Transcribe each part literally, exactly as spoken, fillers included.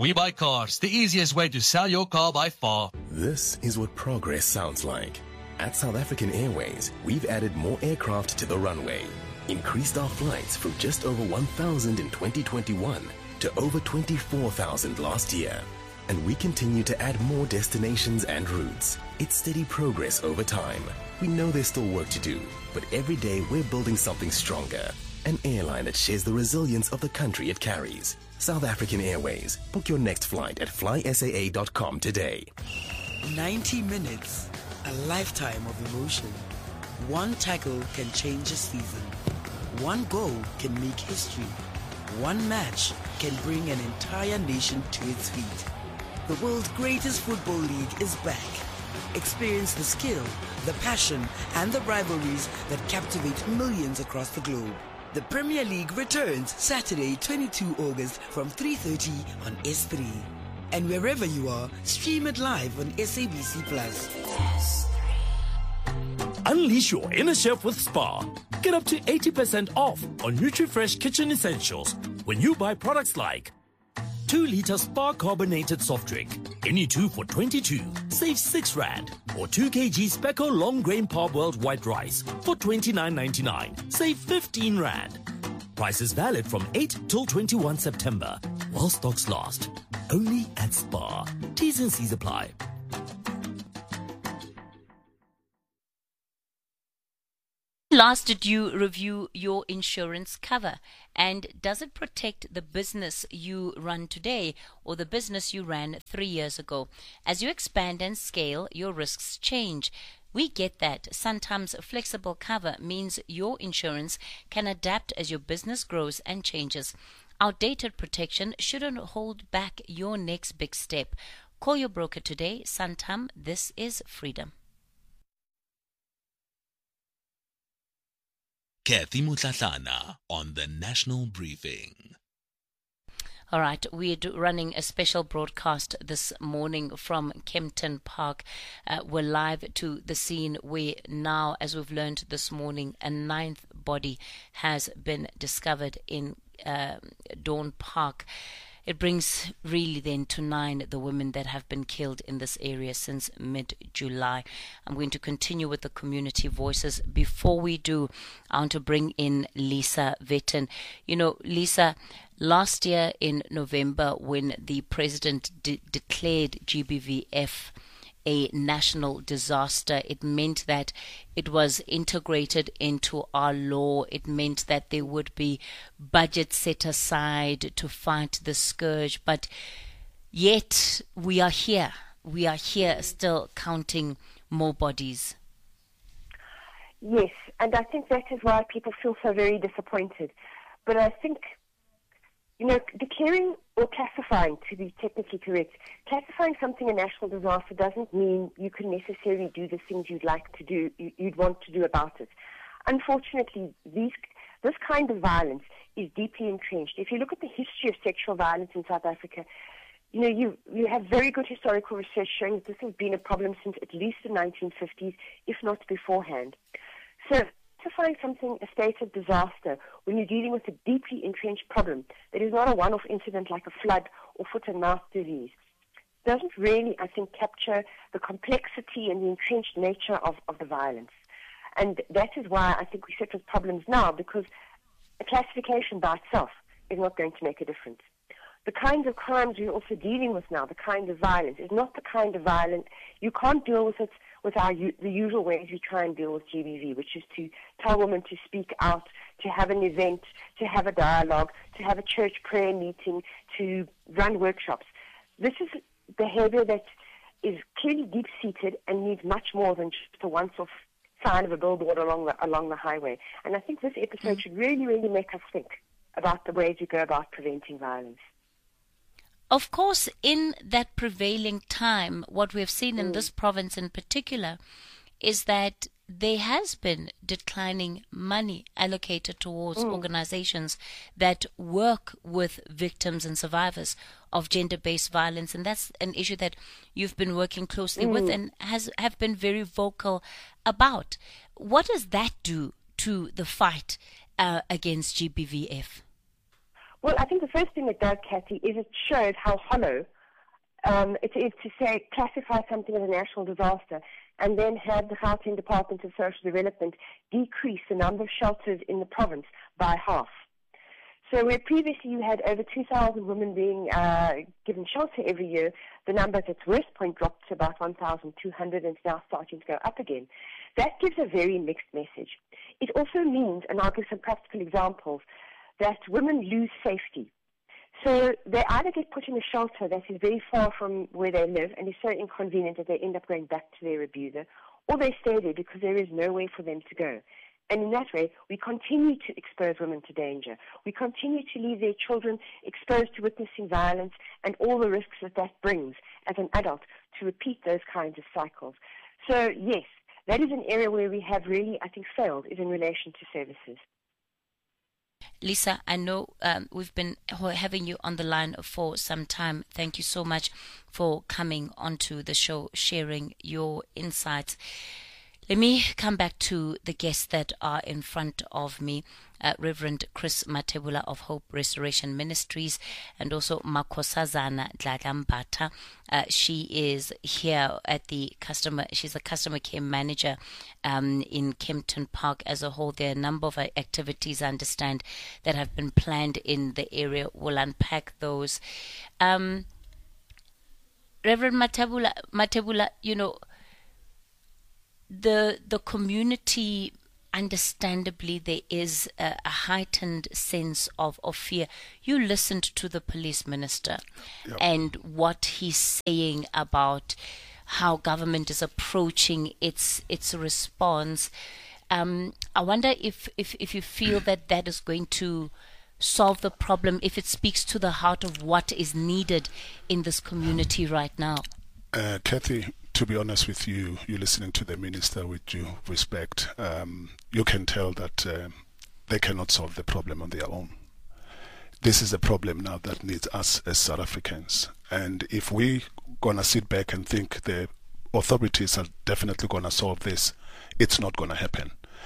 We Buy Cars, the easiest way to sell your car by far. This is what progress sounds like. At South African Airways, we've added more aircraft to the runway, increased our flights from just over one thousand in twenty twenty-one to over twenty-four thousand last year. And we continue to add more destinations and routes. It's steady progress over time. We know there's still work to do, but every day we're building something stronger. An airline that shares the resilience of the country it carries. South African Airways. Book your next flight at fly S A A dot com today. ninety minutes. A lifetime of emotion. One tackle can change a season. One goal can make history. One match can bring an entire nation to its feet. The world's greatest football league is back. Experience the skill, the passion, and the rivalries that captivate millions across the globe. The Premier League returns Saturday, twenty-second of August from three thirty on S three. And wherever you are, stream it live on S A B C Plus. Unleash your inner chef with Spar. Get up to eighty percent off on NutriFresh kitchen essentials when you buy products like two liter Spar carbonated soft drink. Any two for twenty-two. Save six rand. Or two kilograms Specco long grain parboiled white rice for twenty-nine ninety-nine. Save fifteen rand. Prices valid from eight till twenty-first September. While stocks last. Only at Spar. T's and C's apply. Last, did you review your insurance cover? And does it protect the business you run today or the business you ran three years ago? As you expand and scale, your risks change. We get that. Sometimes flexible cover means your insurance can adapt as your business grows and changes. Outdated protection shouldn't hold back your next big step. Call your broker today. Santam, this is freedom. Kathy Mutlatlana on the National Briefing. All right, we're running a special broadcast this morning from Kempton Park. Uh, we're live to the scene where now, as we've learned this morning, a ninth body has been discovered in uh, Dawn Park. It brings really then to nine the women that have been killed in this area since mid-July. I'm going to continue with the community voices. Before we do, I want to bring in Lisa Vetten. You know, Lisa, last year in November when the president de- declared G B V F a national disaster, it meant that it was integrated into our law. It meant that there would be budget set aside to fight the scourge. But yet we are here. We are here still counting more bodies. Yes, and I think that is why people feel so very disappointed. But I think, you know, declaring or classifying, to be technically correct, classifying something a national disaster doesn't mean you can necessarily do the things you'd like to do, you'd want to do about it. Unfortunately, these, this kind of violence is deeply entrenched. If you look at the history of sexual violence in South Africa, you know, you, you have very good historical research showing that this has been a problem since at least the nineteen fifties, if not beforehand. So, classifying something a state of disaster when you're dealing with a deeply entrenched problem that is not a one-off incident like a flood or foot and mouth disease doesn't really, I think, capture the complexity and the entrenched nature of, of the violence. And that is why I think we sit with problems now, because a classification by itself is not going to make a difference. The kinds of crimes we're also dealing with now, the kind of violence, is not the kind of violence, you can't deal with it with our, the usual ways we try and deal with G B V, which is to tell women to speak out, to have an event, to have a dialogue, to have a church prayer meeting, to run workshops. This is behavior that is clearly deep-seated and needs much more than just a once-off sign of a billboard along the, along the highway. And I think this episode should really, really make us think about the ways we go about preventing violence. Of course, in that prevailing time, what we have seen in this province in particular is that there has been declining money allocated towards mm. organizations that work with victims and survivors of gender-based violence. And that's an issue that you've been working closely mm. with and has have been very vocal about. What does that do to the fight uh, against G B V F? Well, I think the first thing it does, Kathy, is it shows how hollow um, it is to say classify something as a national disaster and then have the Gauteng Department of Social Development decrease the number of shelters in the province by half. So where previously you had over two thousand women being uh, given shelter every year, the number at its worst point dropped to about one thousand two hundred and is now starting to go up again. That gives a very mixed message. It also means, and I'll give some practical examples, that women lose safety. So they either get put in a shelter that is very far from where they live and is so inconvenient that they end up going back to their abuser, or they stay there because there is nowhere for them to go. And in that way, we continue to expose women to danger. We continue to leave their children exposed to witnessing violence and all the risks that that brings as an adult to repeat those kinds of cycles. So, yes, that is an area where we have really, I think, failed, is in relation to services. Lisa, I know um, we've been having you on the line for some time. Thank you so much for coming onto the show, sharing your insights. Let me come back to the guests that are in front of me, uh, Reverend Chris Mathebula of Hope Restoration Ministries, and also Makhosazana Dladlambata. Uh, she is here at the customer, she's the customer care manager um, in Kempton Park as a whole. There are a number of activities, I understand, that have been planned in the area. We'll unpack those. Um, Reverend Mathebula, Mathebula, you know, The the community, understandably, there is a, a heightened sense of, of fear. You listened to the police minister yep. and what he's saying about how government is approaching its its response. Um, I wonder if, if, if you feel that that is going to solve the problem, if it speaks to the heart of what is needed in this community right now. Uh, Kathy, to be honest with you, you're listening to the minister with due respect. Um, you can tell that um, they cannot solve the problem on their own. This is a problem now that needs us as South Africans. And if we're going to sit back and think the authorities are definitely going to solve this, it's not going to happen.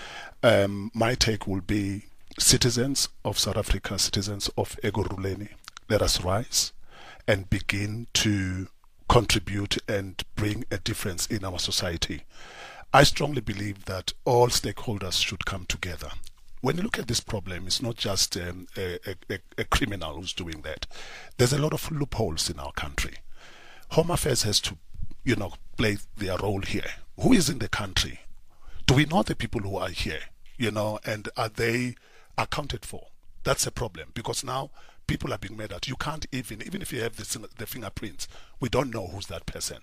Um, my take will be citizens of South Africa, citizens of Ekurhuleni, let us rise and begin to contribute and bring a difference in our society. I strongly believe that all stakeholders should come together. When you look at this problem, it's not just um, a, a, a criminal who's doing that. There's a lot of loopholes in our country. Home Affairs has to, you know, play their role here. Who is in the country? Do we know the people who are here? You know, and are they accounted for? That's a problem, because now people are being made out. You can't even, even if you have the, the fingerprints, we don't know who's that person.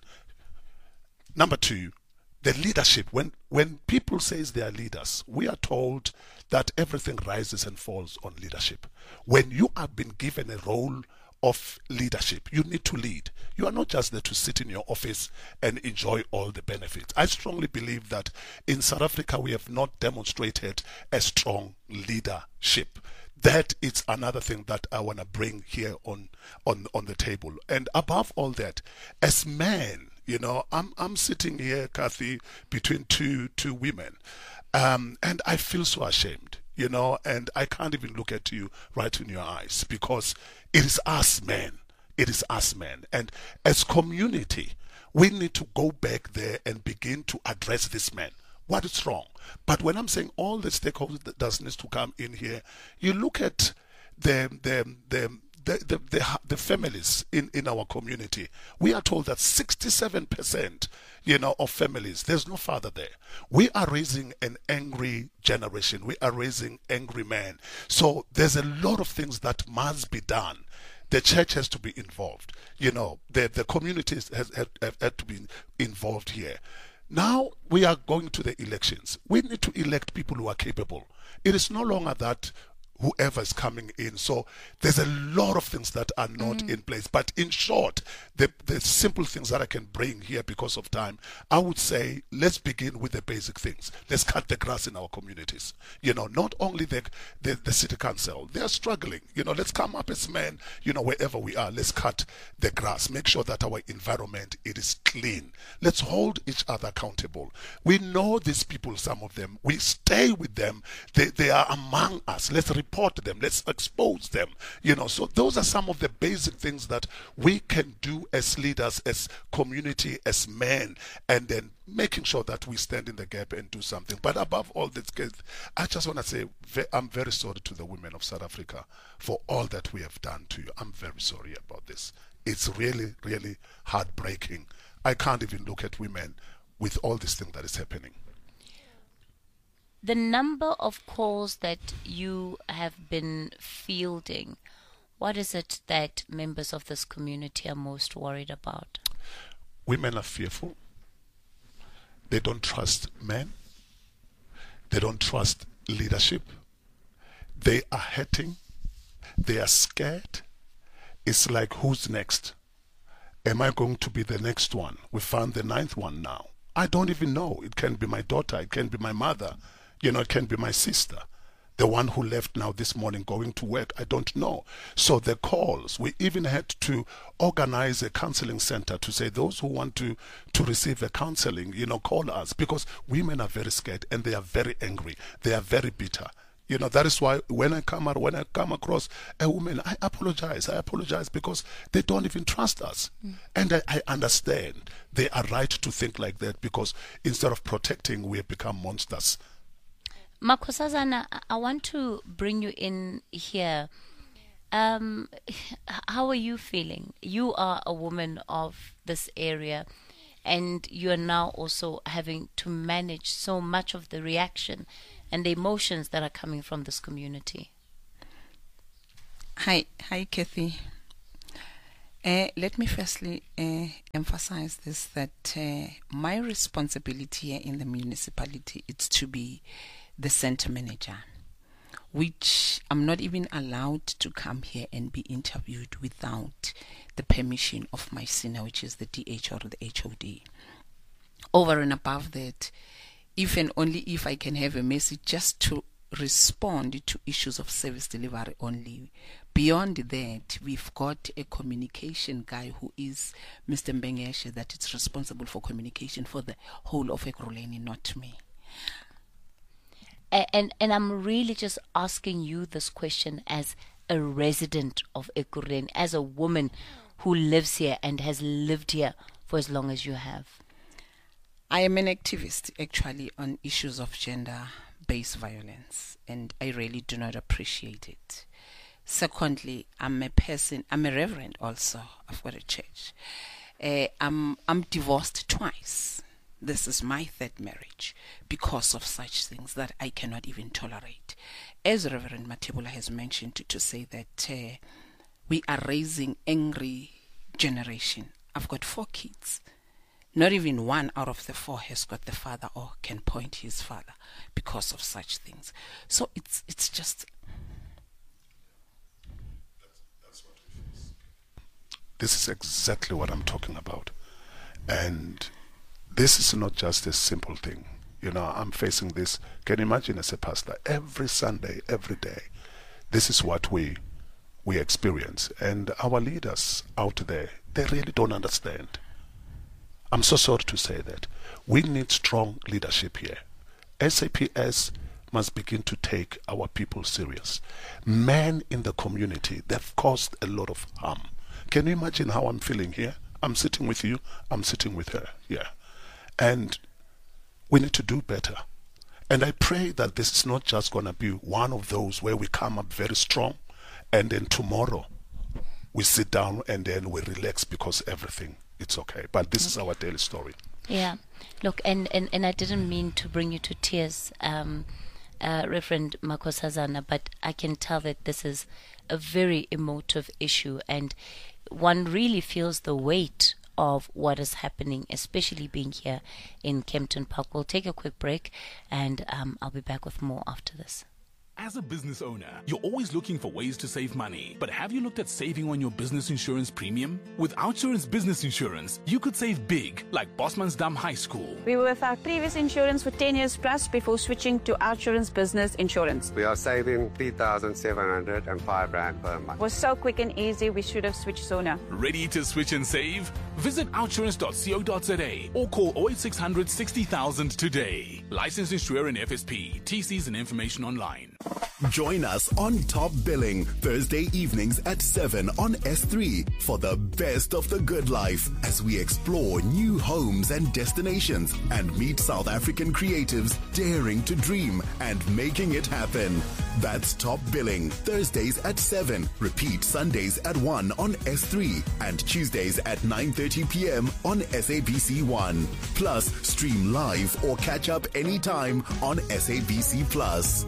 Number two, the leadership. When when people say they are leaders, we are told that everything rises and falls on leadership. When you have been given a role of leadership, you need to lead. You are not just there to sit in your office and enjoy all the benefits. I strongly believe that in South Africa we have not demonstrated a strong leadership. That is another thing that I want to bring here on, on, on the table. And above all that, as men, you know, I'm I'm sitting here, Kathy, between two two women, um, and I feel so ashamed, you know, and I can't even look at you right in your eyes, because it is us men. It is us men. And as community, we need to go back there and begin to address this man. What is wrong? But when I'm saying all the stakeholders need to come in here, you look at the the the the, the, the, the families in, in our community. We are told that sixty-seven percent, you know, of families, there's no father there. We are raising an angry generation. We are raising angry men. So there's a lot of things that must be done. The church has to be involved. You know, the, the communities has have, have, have to be involved here. Now we are going to the elections. We need to elect people who are capable. It is no longer that whoever is coming in. So there's a lot of things that are not mm. in place. But in short, the, the simple things that I can bring here because of time, I would say let's begin with the basic things. Let's cut the grass in our communities. You know, not only the, the, the city council, they are struggling. You know, let's come up as men, you know, wherever we are, let's cut the grass. Make sure that our environment, it is clean. Let's hold each other accountable. We know these people, some of them. We stay with them. They, they are among us. Let's repeat report them. Let's expose them. You know, so those are some of the basic things that we can do as leaders, as community, as men, and then making sure that we stand in the gap and do something. But above all this, I just want to say I'm very sorry to the women of South Africa for all that we have done to you. I'm very sorry about this. It's really, really heartbreaking. I can't even look at women with all this thing that is happening. The number of calls that you have been fielding, what is it that members of this community are most worried about? Women are fearful. They don't trust men. They don't trust leadership. They are hurting. They are scared. It's like, who's next? Am I going to be the next one? We found the ninth one now. I don't even know. It can be my daughter. It can be my mother. You know, it can be my sister. The one who left now this morning going to work. I don't know. So the calls, we even had to organize a counseling center to say those who want to, to receive a counseling, you know, call us, because women are very scared and they are very angry. They are very bitter. You know, that is why when I come out, when I come across a woman, I apologize. I apologize because they don't even trust us. Mm. And I, I understand they are right to think like that, because instead of protecting, we have become monsters. Makhosazana, I want to bring you in here. Um, how are you feeling? You are a woman of this area, and you are now also having to manage so much of the reaction and the emotions that are coming from this community. Hi, hi, Kathy. Uh, let me firstly uh, emphasize this, that uh, my responsibility here in the municipality is to be the center manager, which I'm not even allowed to come here and be interviewed without the permission of my senior, which is the D H or the H O D. Over and above that, if and only if I can have a message just to respond to issues of service delivery only. Beyond that, we've got a communication guy who is Mister Mbengeshe, that is responsible for communication for the whole of Ekurhuleni, not me. And and I'm really just asking you this question as a resident of Ekurhuleni, as a woman who lives here and has lived here for as long as you have. I am an activist, actually, on issues of gender-based violence, and I really do not appreciate it. Secondly, I'm a person, I'm a reverend also. I've got a church. Uh, I'm, I'm divorced twice. This is my third marriage because of such things that I cannot even tolerate. As Reverend Matebula has mentioned, to, to say that uh, we are raising angry generation. I've got four kids. Not even one out of the four has got the father or can point his father because of such things. So it's it's just... That's, that's what we face. This is exactly what I'm talking about. And this is not just a simple thing. You know, I'm facing this. Can you imagine, as a pastor, every Sunday, every day, this is what we we experience. And our leaders out there, they really don't understand. I'm so sorry to say that. We need strong leadership here. S A P S must begin to take our people serious. Men in the community, they've caused a lot of harm. Can you imagine how I'm feeling here? I'm sitting with you, I'm sitting with her, yeah. And we need to do better. And I pray that this is not just going to be one of those where we come up very strong and then tomorrow we sit down and then we relax because everything, it's okay. But this is our daily story. Yeah. Look, and, and, and I didn't mean to bring you to tears, um, uh, Reverend Makhosazana, but I can tell that this is a very emotive issue, and one really feels the weight of what is happening, especially being here in Kempton Park. We'll take a quick break, and um, I'll be back with more after this. As a business owner, you're always looking for ways to save money. But have you looked at saving on your business insurance premium? With OUTsurance Business Insurance, you could save big, like Bosmansdam High School. We were with our previous insurance for ten years plus before switching to OUTsurance Business Insurance. We are saving three thousand seven hundred five rand per month. It was so quick and easy, we should have switched sooner. Ready to switch and save? Visit outsurance dot co dot za or call oh eight six hundred sixty thousand today. Licensed insurer in F S P. T Cs and information online. Join us on Top Billing Thursday evenings at seven on S three for the best of the good life as we explore new homes and destinations and meet South African creatives daring to dream and making it happen. That's Top Billing Thursdays at seven. Repeat Sundays at one on S three and Tuesdays at nine thirty p.m. on S A B C one. Plus, stream live or catch up anytime on S A B C Plus.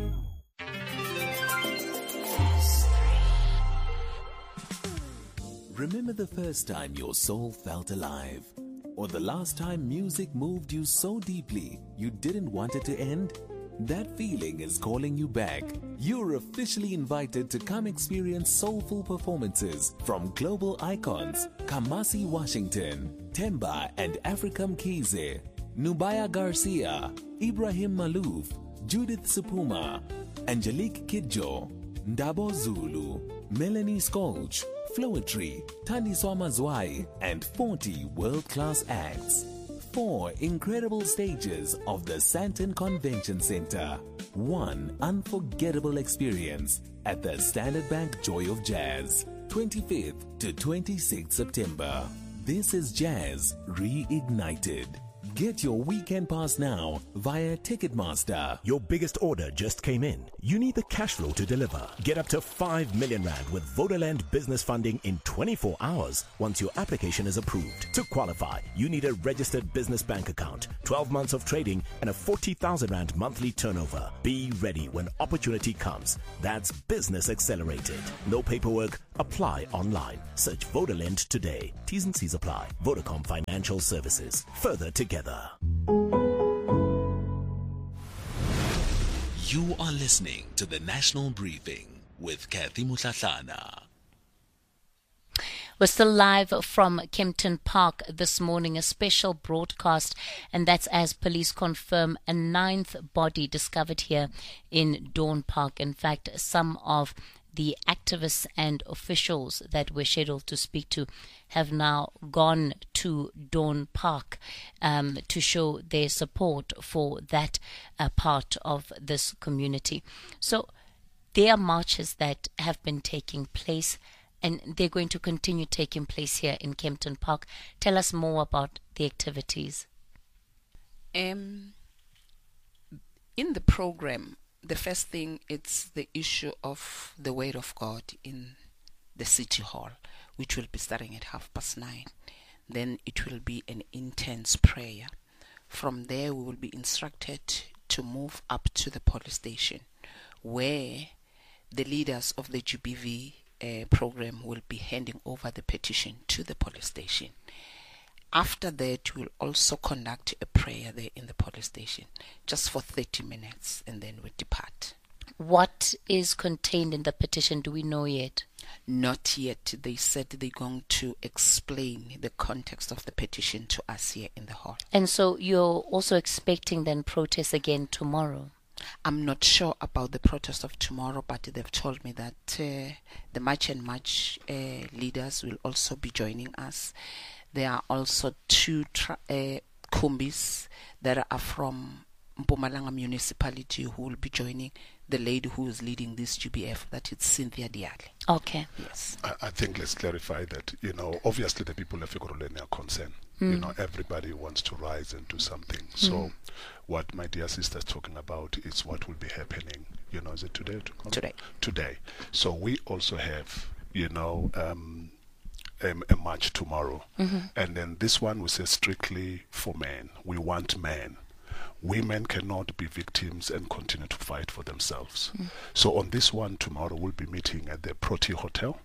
Remember the first time your soul felt alive? Or the last time music moved you so deeply you didn't want it to end? That feeling is calling you back. You're officially invited to come experience soulful performances from global icons Kamasi Washington, Temba and Africam Kize, Nubaya Garcia, Ibrahim Malouf, Judith Supuma, Angelique Kidjo, Ndabo Zulu, Melanie Skolch, Floetry, Thandiswa Mazwai, and forty world-class acts. Four incredible stages of the Sandton Convention Center. One unforgettable experience at the Standard Bank Joy of Jazz. twenty-fifth to twenty-sixth September. This is Jazz Reignited. Get your weekend pass now via Ticketmaster. Your biggest order just came in. You need the cash flow to deliver. Get up to five million rand with Vodaland business funding in twenty-four hours once your application is approved. To qualify, you need a registered business bank account, twelve months of trading, and a forty thousand rand monthly turnover. Be ready when opportunity comes. That's Business Accelerated. No paperwork. Apply online. Search Vodaland today. T's and C's apply. Vodacom Financial Services. Further together. You are listening to the National Briefing with Kathy Mutlatlana. We're still live from Kempton Park this morning, a special broadcast, and that's as police confirm a ninth body discovered here in Dawn Park. In fact, some of the activists and officials that we're scheduled to speak to have now gone to Dawn Park um, to show their support for that uh, part of this community. So there are marches that have been taking place, and they're going to continue taking place here in Kempton Park. Tell us more about the activities. Um, in the program, the first thing, it's the issue of the Word of God in the City Hall, which will be starting at half past nine. Then it will be an intense prayer. From there, we will be instructed to move up to the police station, where the leaders of the G B V uh, program will be handing over the petition to the police station. After that, we'll also conduct a prayer there in the police station, just for thirty minutes, and then we depart. What is contained in the petition? Do we know yet? Not yet. They said they're going to explain the context of the petition to us here in the hall. And so you're also expecting then protests again tomorrow? I'm not sure about the protest of tomorrow, but they've told me that uh, the March and March uh, leaders will also be joining us. There are also two tra- uh, Kumbis that are from Mpumalanga municipality who will be joining the lady who is leading this G B F, that is Cynthia Diale. Okay. Yes. I, I think let's clarify that, you know, obviously the people of Ekurhuleni are concerned. Mm. You know, everybody wants to rise and do something. Mm. So what my dear sister is talking about is what will be happening, you know, is it today? Tomorrow? Today. Today. So we also have, you know, um, Um, a march tomorrow, mm-hmm. and then this one we say strictly for men. We want men. Women cannot be victims and continue to fight for themselves. Mm. So on this one tomorrow we'll be meeting at the Protea Hotel,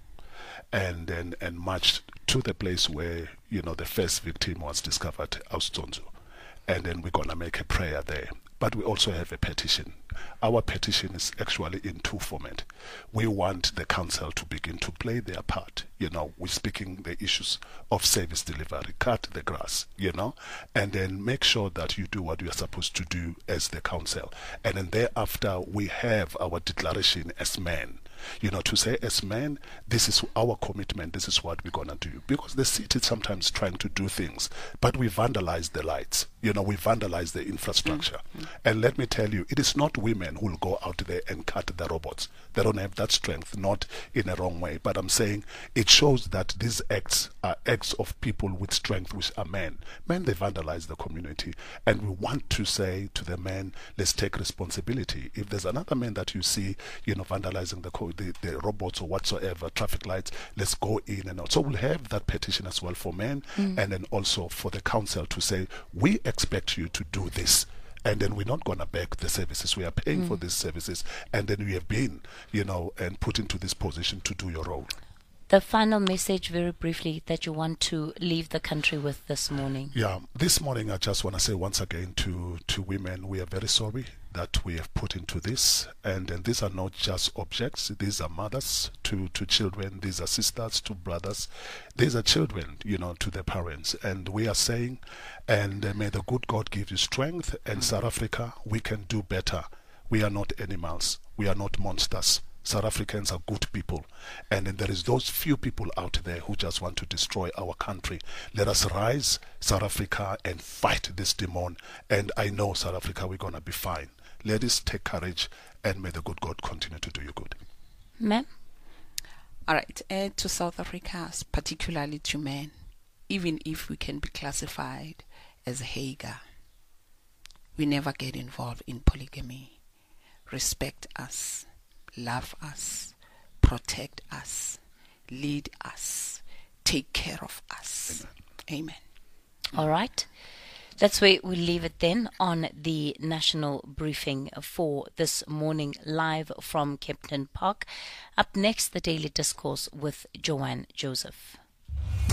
and then and march to the place where, you know, the first victim was discovered, Austonzo, and then we're gonna make a prayer there. But we also have a petition. Our petition is actually in two formats. We want the council to begin to play their part. You know, we're speaking the issues of service delivery, cut the grass, you know, and then make sure that you do what you are supposed to do as the council. And then thereafter, we have our declaration as men You know, to say as men, this is our commitment, this is what we're going to do. Because the city is sometimes trying to do things, but we vandalize the lights. You know, we vandalize the infrastructure. Mm-hmm. And let me tell you, it is not women who will go out there and cut the robots. They don't have that strength, not in a wrong way. But I'm saying it shows that these acts are acts of people with strength, which are men. Men, they vandalize the community. And we want to say to the men, let's take responsibility. If there's another man that you see, you know, vandalizing the, co- the, the robots or whatsoever, traffic lights, let's go in and out. So we'll have that petition as well for men, mm. and then also for the council to say, we expect you to do this. And then we're not going to back the services. We are paying mm. for these services. And then we have been, you know, and put into this position to do your role. The final message, very briefly, that you want to leave the country with this morning. Yeah, this morning I just want to say once again to, to women, we are very sorry that we have put into this. And, and these are not just objects. These are mothers to, to children. These are sisters to brothers. These are children, you know, to their parents. And we are saying, and uh, may the good God give you strength. And mm-hmm. South Africa, we can do better. We are not animals. We are not monsters. South Africans are good people, and then there is those few people out there who just want to destroy our country. Let us rise, South Africa, and fight this demon, and I know South Africa, we're going to be fine. Let us take courage, and may the good God continue to do you good. Ma'am? All right, uh, to South Africa, particularly to men, even if we can be classified as Hagar, we never get involved in polygamy. Respect us. Love us, protect us, lead us, take care of us. Amen. Amen. All right. That's where we leave it then on the national briefing for this morning, live from Kempton Park. Up next, the Daily Discourse with Joanne Joseph.